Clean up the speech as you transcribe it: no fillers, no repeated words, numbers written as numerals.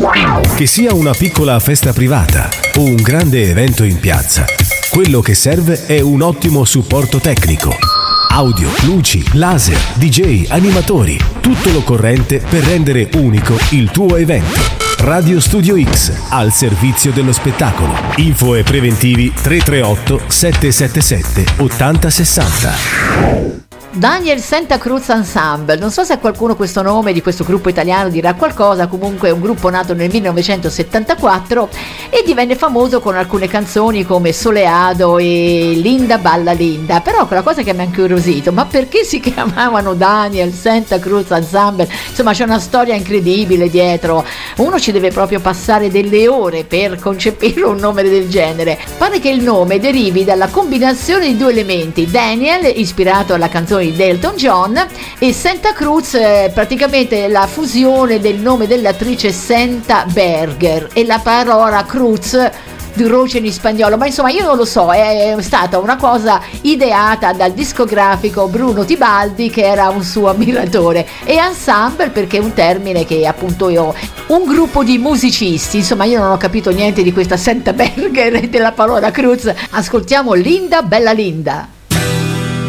Che sia una piccola festa privata o un grande evento in piazza, quello che serve è un ottimo supporto tecnico. Audio, luci, laser, DJ, animatori, tutto l'occorrente per rendere unico il tuo evento. Radio Studio X, al servizio dello spettacolo. Info e preventivi 338 777 8060. Daniel Santa Cruz Ensemble, non so se a qualcuno questo nome di questo gruppo italiano dirà qualcosa, comunque è un gruppo nato nel 1974 e divenne famoso con alcune canzoni come Soleado e Linda Balla Linda. Però quella cosa che mi ha incuriosito, ma perché si chiamavano Daniel Santa Cruz Ensemble? Insomma, c'è una storia incredibile dietro, uno ci deve proprio passare delle ore per concepire un nome del genere. Pare che il nome derivi dalla combinazione di due elementi: Daniel, ispirato alla canzone di Elton John, e Santa Cruz, praticamente la fusione del nome dell'attrice Santa Berger e la parola Cruz di croce in spagnolo. Ma insomma, io non lo so, è stata una cosa ideata dal discografico Bruno Tibaldi, che era un suo ammiratore, e ensemble perché è un termine che appunto un gruppo di musicisti. Insomma, io non ho capito niente di questa Santa Berger e della parola Cruz. Ascoltiamo Linda Bella Linda.